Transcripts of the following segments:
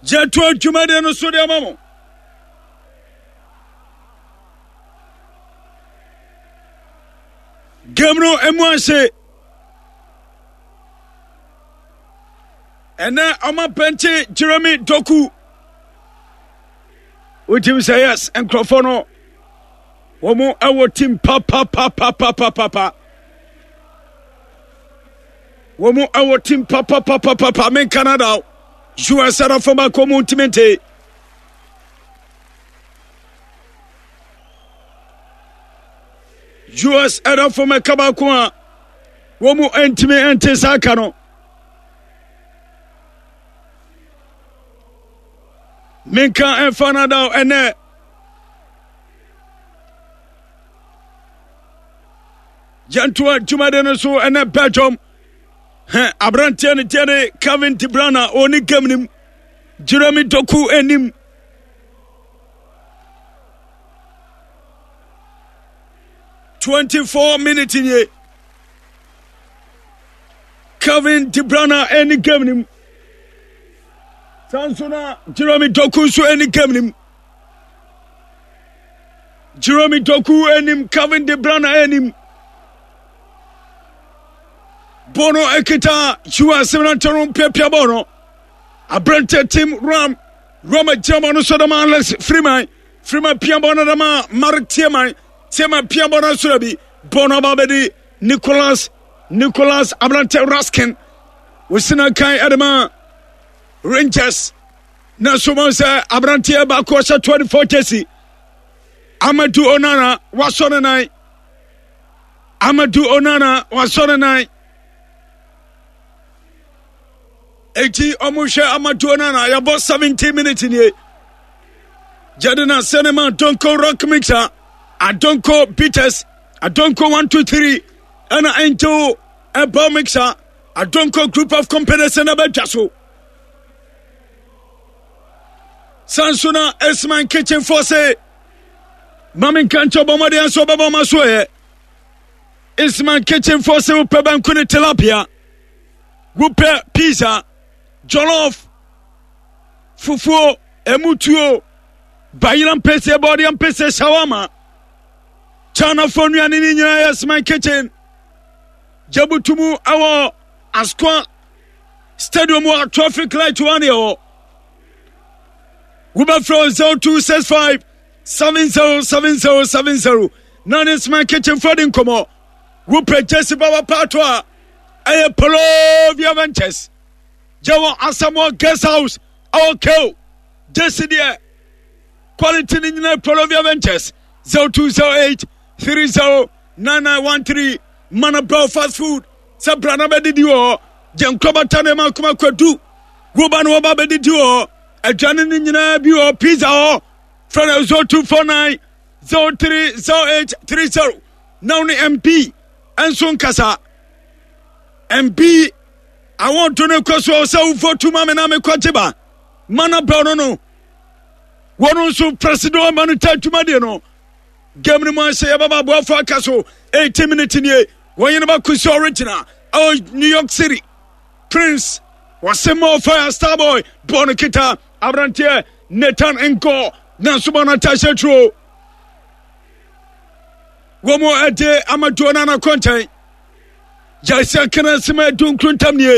Jetua Jumade no so de mamo. Gamno emwanse. Ena ama penche Jeremy Doku. Utim say yes and Crofono. Womo our team papa. Womo our team papa men Canada. Joua sara foma como ultimate. Joua era foma kabakwa. Womo entime ente sakano. Minka and Fanada and Jantua Jumadeno so and Belgium. Abrantian Tiane Kevin Tibrana only Gemnim Jeremy Doku and him. "24 minutes in here. Kevin Tibrana and Gemnim. Sansona Jeremy Doku so any Gemnim. Jeremy Doku and him Kevin Tibrana and him. Bono Ekita, Chua Seminatorum Pepia Bono, a Brente Tim Ram, Roma Germano Sodama, Les Freeman Piabona Dama, Mark Tiamai, Tema Piabona Surabi, Bono Babedi, Nicholas Abrante Raskin, Wisina Kai Adama, Rangers, Nasumosa, Abrantia Bakosa 24 Tessie, Amadou Onana, Wasonanai, Eti Omusha Amadouana, about 17 minutes in here. Jadena Senema, Donko Rock Mixer, a Donko Beaters, a Donko 1, 2, 3, and a Ento, a Bow Mixer, a Donko group of companies and a Bejasso. Sansuna, Esman Kitchen Force, Mamin Cancho Bomadi and Sobaba Maswe, Esman Kitchen Force, Upeban Kuni Tilapia, Wupe Pizza. Jollof, fufu, emutuo, bayilam pese body and pese shawama. Chana phone ya nini yes my kitchen. Jabutumu awa askwa stadium wa traffic light one yo. Wuba flow 0265 707070. None is my kitchen for the incomo. Wupe Jesse Baba Patwa. Aye polo via ventures. Jawa Asamo guest house. Okay. Jesse dear. Quality in the Polovia Ventures 0208 309913 Mana Bro Fast Food Sabrana Bedidio Jankoba Tanema Kumakwadu Ruban Waba Bedidio a Janin in Bio Pizza from 0249 030830 Noni MP and Son Casa MP. I want to know because so for two Mamma Quatiba Mana Brono. One also President Manuta to Madiano. Gamma say about Bofa Castle, 18 minutes in here. When you about Kuso Original, oh, New York City. Prince was some more fire starboy, Bonakita, Abrantia, Netan Enko, Nasubana Tasha True. One more a day, Amadouana Conte. Jaisa Kanasima Dunkuntamye.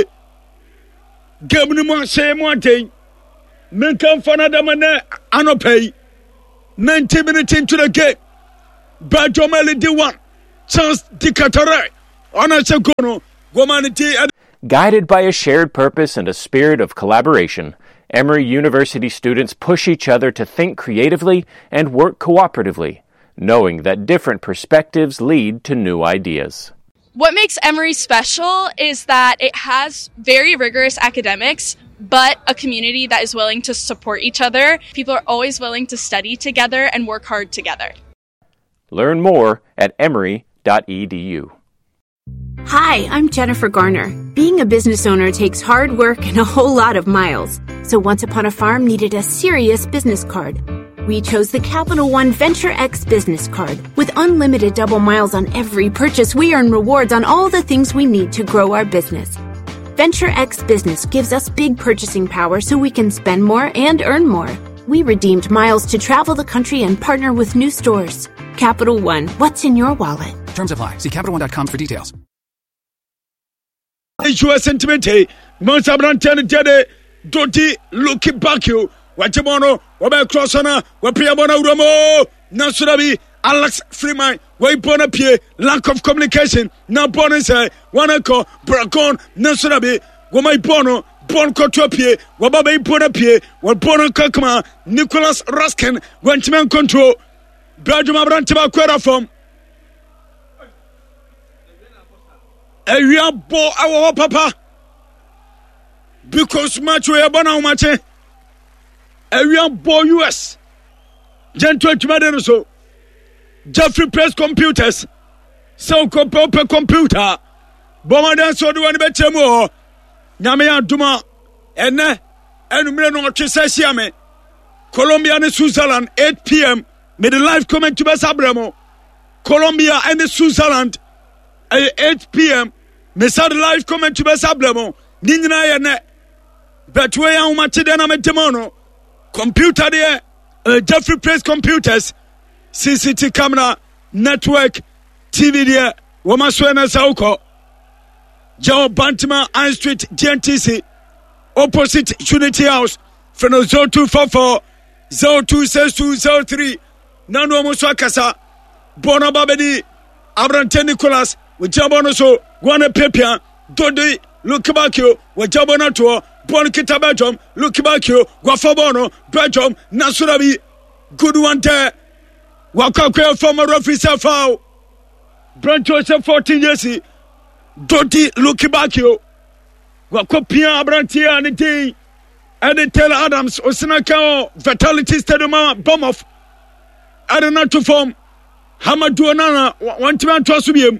Gamma say one thing. Menkan Fanadamane Anopay 90 minutes into the game. Bajomeli D1 Chance Dicatore Onachagono Gomanity. Guided by a shared purpose and a spirit of collaboration, Emory University students push each other to think creatively and work cooperatively, knowing that different perspectives lead to new ideas. What makes Emory special is that it has very rigorous academics, but a community that is willing to support each other. People are always willing to study together and work hard together. Learn more at emory.edu. Hi, I'm Jennifer Garner. Being a business owner takes hard work and a whole lot of miles. So Once Upon a Farm needed a serious business card. We chose the Capital One Venture X business card. With unlimited double miles on every purchase, we earn rewards on all the things we need to grow our business. Venture X Business gives us big purchasing power so we can spend more and earn more. We redeemed miles to travel the country and partner with new stores. Capital One, what's in your wallet? Terms apply. See CapitalOne.com for details. US sentiment, Monsabran Tene, Doti, Lucky Bakio, Watamono, Waba Crossana, Wapiabona Uromo, Nasurabi, Alex Freeman, Waipona Pie, lack of communication, now bonus, Wanako, Bracon, Nasurabi, Wamai Bono, Bon Cotopie, Wababe Bonapie, Wabono Kakma, Nicholas Raskin, Wentman Control, Belgium Abrantiba Quera from Area Bo our papa because much we are born much Area Bo US Gentle to so Jeffrey Press Computers so computer Bomadan so do one better more Namia Duma and Mino Chesasiame Colombia and Switzerland 8 p.m. May the live comment to Besabramo Colombia and Switzerland 8 p.m. Me sad live comment to Besablemo. Nina yene. But we are much then I'm a demono. Computer there. Jeffrey Press Computers. CCTV camera. Network. TV there. Womaswena Sauko. Jao Bantima I Street GNTC. Opposite Unity House. From 0244 026203. Nano Muswakasa. Bona Babedi. Abrante Nicholas. With Jabono so, Guana Pepia, Dodi, Lukabakio, with Jabono to Bon Kita Belgium, Lukabakio, Guafabono, Belgium, Nasurabi, good one there. Wakaka former officer foul. Brancho 14 years, Dodi, Lukabakio, Wakopia, Abrantia, and the day, and the Taylor Adams, Osinakao, Fatality Stadium, bomb off. I don't know to form Hamadou Nana, one to Antosubim.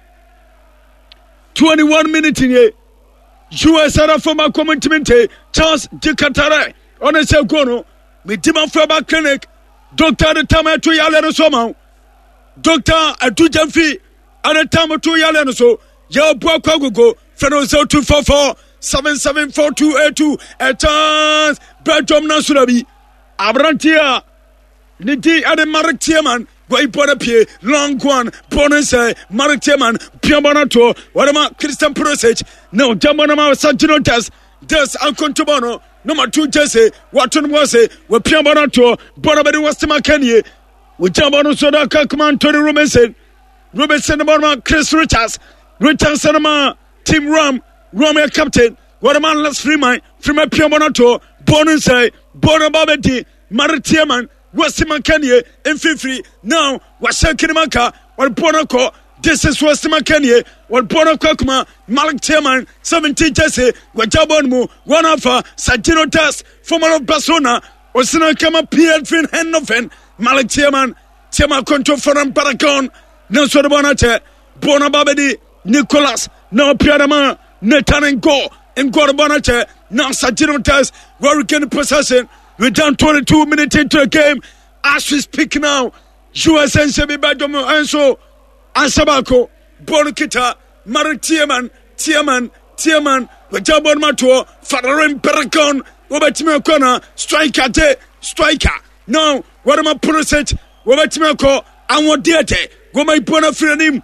21 minutes in here. US former commitment Charles Dicatare on a Selgono with Dima Faba Clinic. Doctor the time to Yalen Soma. Doctor at Tujanfi at the time to Yalen so. Yao Bokago, Fenozo 244 774282. A chance Belgium Nasurabi. Abrantia Niti and the Maritiaman. Why Bonapie, Long one, Bonus, Maritiman, Piamanato, what about Christian Prosage? No, Jamanama Saginotas, does Alcontobono, number 2 Jesse, Watton was it, with Piamanato, Bonabedi Westama Kanye, with Jamano Soda Kakman, Tony Robinson about Chris Richards, Sanama, Tim Romeo Captain, what a man last Freeman, Piamanato, Bonus, Bonababedi, Maritiman. Westima Kanye and Fifri now was Kinamaka or Bonako. This is Westima Kanye or Bonakokma, Malik Chairman, 17 Jesse, Wajabonmu, one alpha, Sajino Test, former of Basona, or Sinakama Pierre Fin Hennofen, Malik Chairman, Chema Control Forum Paragon, no Sodabonate, Bonababedi, Nicholas, no Pianama, Netan and Go, and Gorabonate, now Sajino Test, Warrican possession. We're down 22 minutes into the game. As we speak now, US and Sebi Badomo Anso, Ansabako, Bonakita, Maritiaman, Tiaman, Wajabon Mato, Fadarin Paragon, Robertimo Kona, striker. Now, what am I pronouncing? Robertimo, and what diete? Go my bona frenim.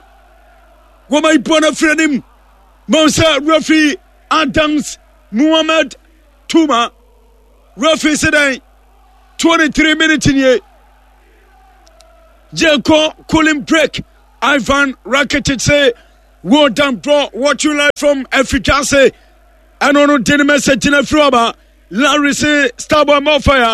Moussa Rafi Adams Muhammad Tuma. Rafi today, 23 minutes in here. Jelko cooling break. Ivan Rakitic say, well done, bro. What you like from Africa say? I don't know, didn't message in a flubber. Larry say, Starboy more fire.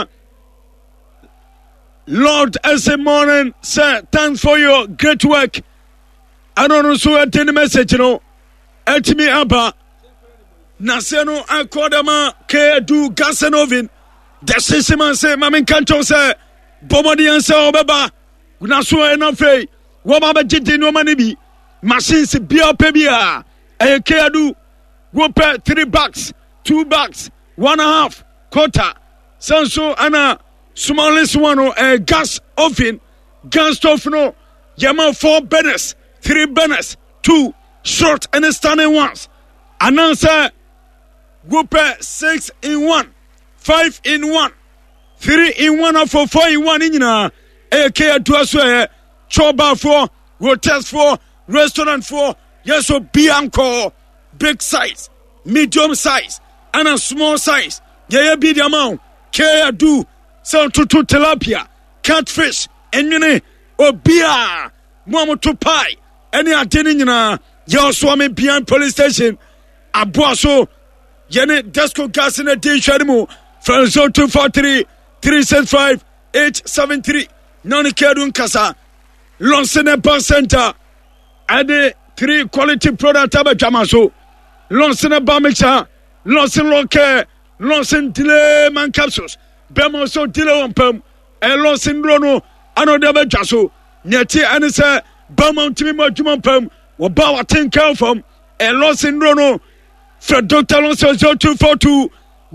Lord, as a morning, sir, thanks for your great work. I don't know, so I didn't message, you know. Etimi Abba. Naseno Akodama Kedu Gasanovin. The Sisiman say, Mamin Canton say, Bomadian say, Obeba, Nasua Enofe, Wababa Jiti no Manibi, Machines Bia Pebia, a Kedu, Whoopet $3, $2, 1.5, quarter, Sanso Anna, smallest one, a gas oven, gas stove no, Yama 4 banners, 3 banners, 2 short and standing ones. Announcer Whooper 6 in 1, 5 in 1, 3 in 1 for 4 in 1 in AK to us choba for hotels for restaurant for yes so bianco big size, medium size and a small size. Yeah be the amount care do so to tilapia, catfish and obia momo to pie any attending your swami beyond police station abuaso yene desco gas in a day shadimu from 0243 365 873 noni kedun kasa Lonsene Bank Center ade 3 quality product abajamaso Lonsene Bamicha Lonsen Loke Lonsen Dile Man capsules Bemo so Dile on pem e Lonsen Rono ano de bajaso nyeti anise Bamo timi mo jumon pem wo ba wa tin kan from e Lonsen Rono for Dr. Lonsen 0242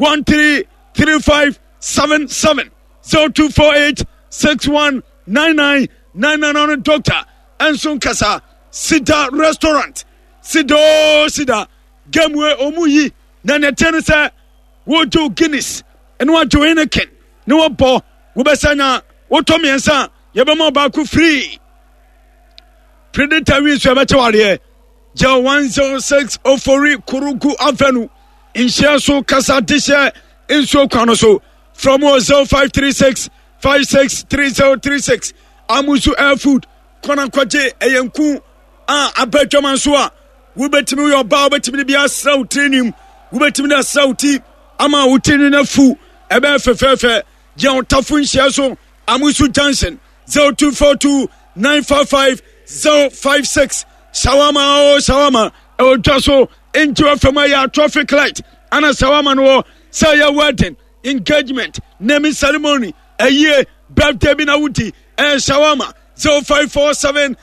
133577 0248 6199 99 Doctor Anson Kasa Sida Restaurant Sida Gamwe Omuyi Nana Tenisa Wojo Guinness and what to Heineken no bo Wubasana Wotomi and Sa Yabamo Baku free Predator wins Yabatawarie Joe 106 Ofori Kuruku Avenue in Shiaso Kasa Disha in So Kanoso from 0536 563036 Amusu Air Food Kona Kwaje Eyanku Abetamansua Wubetimi your bow betimi be a south training Wubetimi da Sauti Ama Utini na fu Ebe Fefe Jan Tafun Shiaso Amusu Johnson 0242 955 056 Shawama Ojaso into a familiar traffic light Ana Shawama no Saya wedding engagement naming ceremony a year birthday binawuti and Shawama 0547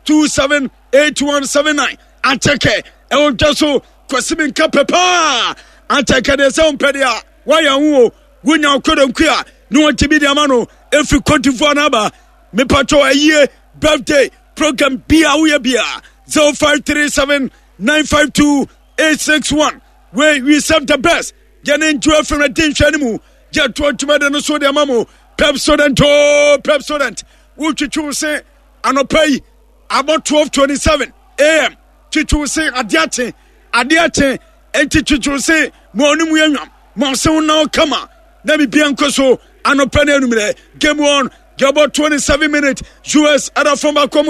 278179 Anteke Ojaso Kwasimin Kapepa Anteke de Pedia Waya Wunya Kodonkia no Tibidi Amano every Cote d'Ivoire number me pato a year birthday program Bia 0537 952 861 where we serve the best Get into a from a team shanimu Get to a tomato no so the mamo Pepsodent Wuchu say Anopay about 12:27 AM Chichu say Adiate and Chichu say Monum Yam Monson now come on Nami Biancoso Anopay game on about 27 minutes US at a former